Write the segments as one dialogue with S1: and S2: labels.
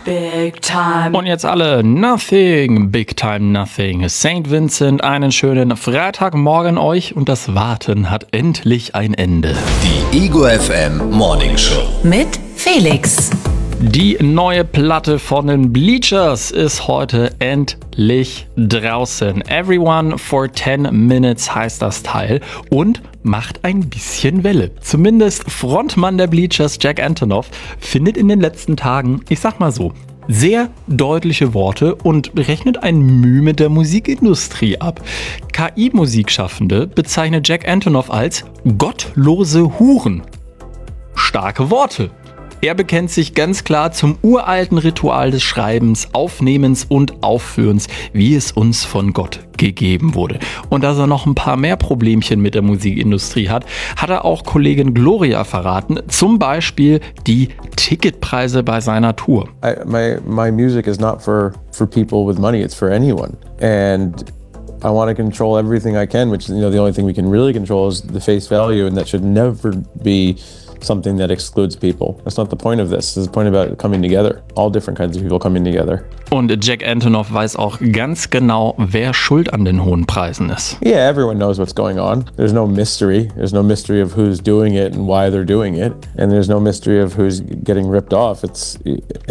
S1: Big Time.
S2: Und jetzt alle Nothing, Big Time Nothing. St. Vincent, einen schönen Freitagmorgen euch und das Warten hat endlich ein Ende.
S3: Die Ego FM Morning Show.
S1: Mit Felix.
S2: Die neue Platte von den Bleachers ist heute endlich draußen. Everyone for 10 Minutes heißt das Teil und macht ein bisschen Welle. Zumindest Frontmann der Bleachers, Jack Antonoff, findet in den letzten Tagen, ich sag mal so, sehr deutliche Worte und rechnet ein Mühe mit der Musikindustrie ab. KI-Musikschaffende bezeichnet Jack Antonoff als gottlose Huren. Starke Worte. Er bekennt sich ganz klar zum uralten Ritual des Schreibens, Aufnehmens und Aufführens, wie es uns von Gott gegeben wurde. Und dass er noch ein paar mehr Problemchen mit der Musikindustrie hat, hat er auch Kollegin Gloria verraten. Zum Beispiel die Ticketpreise bei seiner Tour.
S4: My music is not for people with money, it's for anyone. And I want to control everything I can, which, the only thing we can really control is the face value, and that should never be something that excludes people. That's not the point of this. This is the point about coming together. All different kinds of people coming together.
S2: Und Jack Antonoff weiß auch ganz genau, wer schuld an den hohen Preisen ist.
S4: Yeah, everyone knows what's going on. There's no mystery. There's no mystery of who's doing it and why they're doing it. And there's no mystery of who's getting ripped off. It's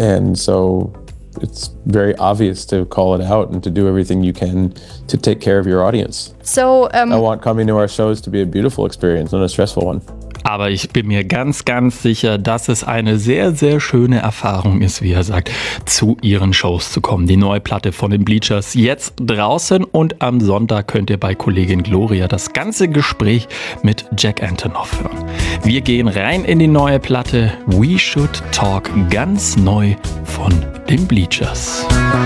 S4: very obvious to call it out and to do everything you can to take care of your audience.
S5: So,
S4: I want coming to our shows to be a beautiful experience, not a stressful one.
S2: Aber ich bin mir ganz, ganz sicher, dass es eine sehr, sehr schöne Erfahrung ist, wie er sagt, zu ihren Shows zu kommen. Die neue Platte von den Bleachers jetzt draußen und am Sonntag könnt ihr bei Kollegin Gloria das ganze Gespräch mit Jack Antonoff hören. Wir gehen rein in die neue Platte We Should Talk, ganz neu von den Bleachers.